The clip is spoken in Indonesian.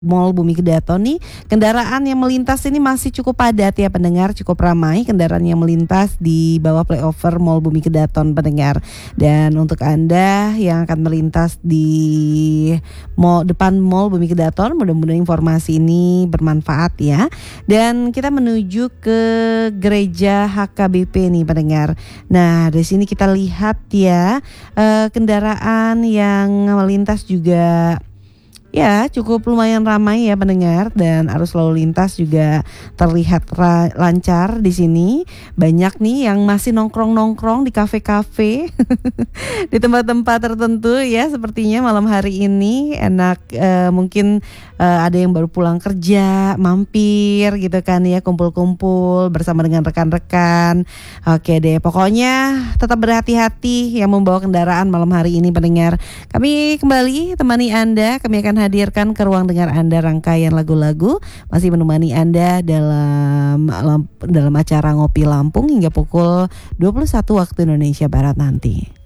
Mall Bumi Kedaton nih, kendaraan yang melintas ini masih cukup padat ya pendengar, cukup ramai kendaraan yang melintas di bawah flyover Mall Bumi Kedaton pendengar. Dan untuk Anda yang akan melintas di depan Mall Bumi Kedaton, mudah-mudahan informasi ini bermanfaat ya. Dan kita menuju ke gereja HKBP nih pendengar. Nah, dari sini kita lihat ya kendaraan yang melintas juga ya cukup lumayan ramai ya pendengar, dan arus lalu lintas juga terlihat lancar di sini. Banyak nih yang masih nongkrong-nongkrong di kafe-kafe di tempat-tempat tertentu ya, sepertinya malam hari ini enak, mungkin ada yang baru pulang kerja, mampir gitu kan ya, kumpul-kumpul bersama dengan rekan-rekan. Oke deh, pokoknya tetap berhati-hati yang membawa kendaraan malam hari ini pendengar. Kami kembali temani Anda, kami akan hadirkan ke ruang dengar Anda rangkaian lagu-lagu masih menemani Anda dalam acara Ngopi Lampung hingga pukul 21 waktu Indonesia Barat nanti.